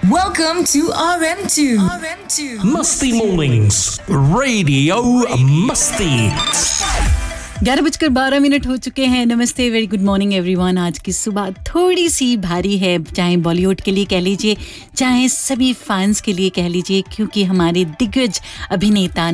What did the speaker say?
Welcome to RM2. Musty Mornings, Radio Musty. 11:12 हो चुके हैं। नमस्ते, वेरी गुड मॉर्निंग एवरीवन। आज की सुबह थोड़ी सी भारी है, चाहे बॉलीवुड के लिए कह लीजिए, चाहे सभी फैंस के लिए कह लीजिए, क्योंकि हमारे दिग्गज अभिनेता